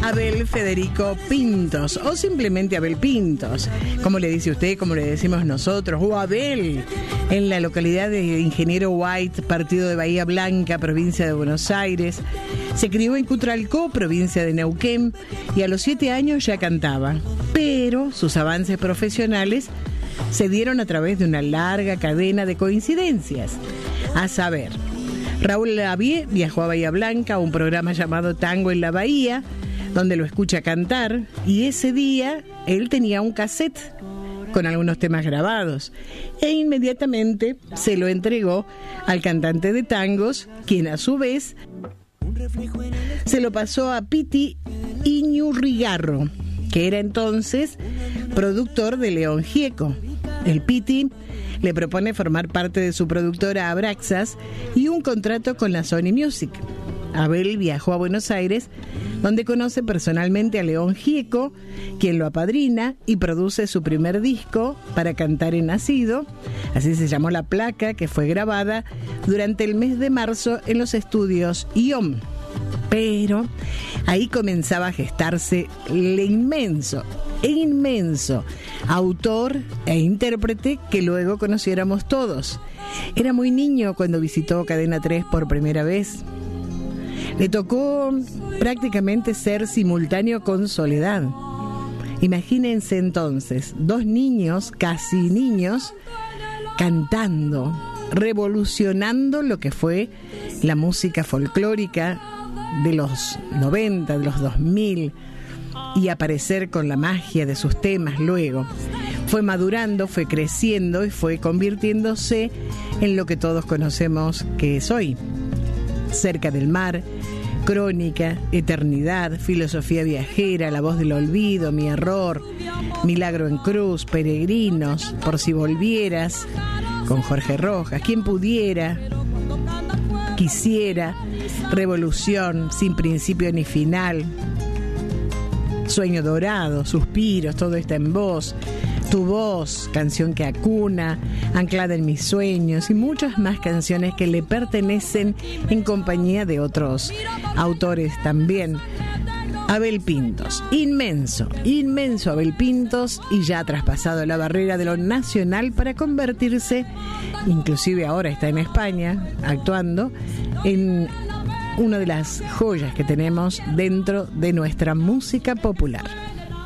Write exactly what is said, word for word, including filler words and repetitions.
Abel Federico Pintos, o simplemente Abel Pintos, como le dice usted, como le decimos nosotros, o Abel, en la localidad de Ingeniero White, partido de Bahía Blanca, provincia de Buenos Aires. Se crió en Cutralcó, provincia de Neuquén, y a los siete años ya cantaba, pero sus avances profesionales se dieron a través de una larga cadena de coincidencias, a saber, Raúl Lavie viajó a Bahía Blanca a un programa llamado Tango en la Bahía, donde lo escucha cantar, y ese día él tenía un cassette con algunos temas grabados, e inmediatamente se lo entregó al cantante de tangos, quien a su vez se lo pasó a Piti Iñurrigarro, que era entonces productor de León Gieco. El Piti le propone formar parte de su productora Abraxas y un contrato con la Sony Music. Abel viajó a Buenos Aires, donde conoce personalmente a León Gieco, quien lo apadrina y produce su primer disco, Para Cantar He Nacido. Así se llamó la placa, que fue grabada durante el mes de marzo en los estudios I O M. Pero ahí comenzaba a gestarse el inmenso, e inmenso autor e intérprete que luego conociéramos todos. Era muy niño cuando visitó Cadena tres por primera vez. Le tocó prácticamente ser simultáneo con Soledad. Imagínense entonces, dos niños, casi niños, cantando, revolucionando lo que fue la música folclórica de los noventa, de los dos mil, y aparecer con la magia de sus temas luego. Fue madurando, fue creciendo y fue convirtiéndose en lo que todos conocemos que es hoy. Cerca del mar, Crónica, Eternidad, Filosofía Viajera, La Voz del Olvido, Mi Error, Milagro en Cruz, Peregrinos, Por si Volvieras, con Jorge Rojas, Quien Pudiera, Quisiera, Revolución, Sin Principio ni Final, Sueño Dorado, Suspiros, Todo está en vos, Tu Voz, Canción que acuna, Anclada en mis sueños, y muchas más canciones que le pertenecen en compañía de otros autores también. Abel Pintos, inmenso, inmenso Abel Pintos, y ya ha traspasado la barrera de lo nacional para convertirse, inclusive ahora está en España actuando, en una de las joyas que tenemos dentro de nuestra música popular.